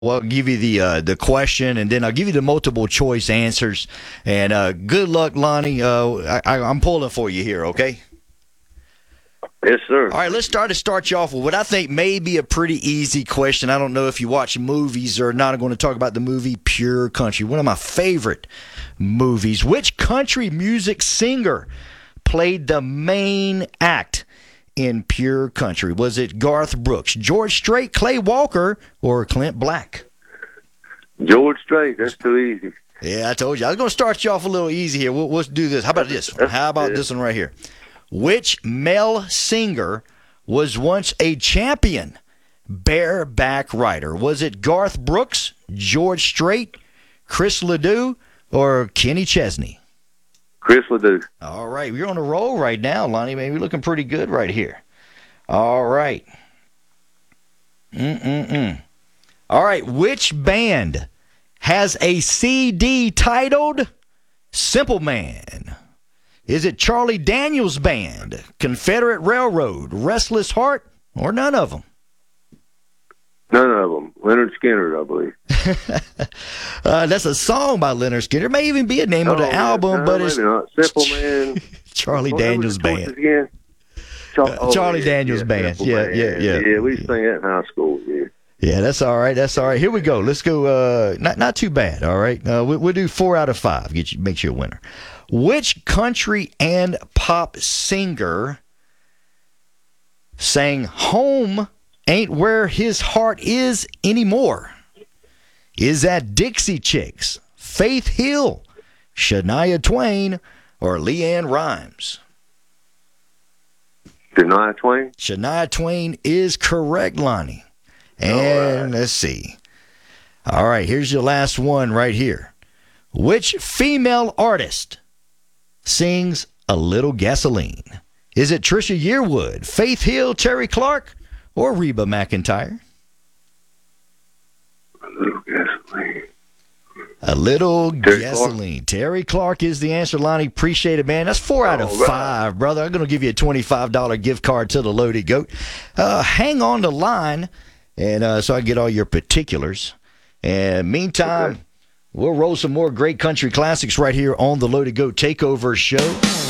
Well, I'll give you the question, and then I'll give you the multiple choice answers. And good luck, Lonnie. I'm pulling for you here, okay? Yes, sir. All right, let's start you off with what I think may be a pretty easy question. I don't know if you watch movies or not. I'm going to talk about the movie Pure Country, one of my favorite movies. Which country music singer played the main act in Pure Country? Was it Garth Brooks, George Strait, Clay Walker, or Clint Black? George Strait. That's too easy. Yeah, I told you. I was going to start you off a little easy here. We'll do this. How about this one? How about this one right here? Which male singer was once a champion bareback rider? Was it Garth Brooks, George Strait, Chris Ledoux, or Kenny Chesney? Chris Ledoux. All right. You're on a roll right now, Lonnie. Man, you're looking pretty good right here. All right. All right. Which band has a CD titled Simple Man? Is it Charlie Daniels Band, Confederate Railroad, Restless Heart, or none of them? None of them. Leonard Skinner, I believe. That's a song by Leonard Skinner. It may even be a name of the album, but it's not. Simple Man. Charlie Daniels Band. Charlie Daniels Band. Yeah. Yeah, we used to sing that in high school. Yeah. Yeah, that's all right. That's all right. Here we go. Let's go. Not too bad. All right. We'll do 4 out of 5. Make you a winner. Which country and pop singer sang "Home Ain't Where His Heart Is Anymore"? Is that Dixie Chicks, Faith Hill, Shania Twain, or LeAnn Rimes? Shania Twain? Shania Twain is correct, Lonnie. And let's see. All right, here's your last one right here. Which female artist sings "A Little Gasoline"? Is it Trisha Yearwood, Faith Hill, Terry Clark, or Reba McEntire? A Little Gasoline. A Little Gasoline. Terry Clark is the answer, Lonnie. Appreciate it, man. That's 4 out of 5, brother. I'm going to give you a $25 gift card to the Loaded Goat. Hang on the line, and so I can get all your particulars. And meantime, we'll roll some more great country classics right here on the Loaded Goat Takeover Show.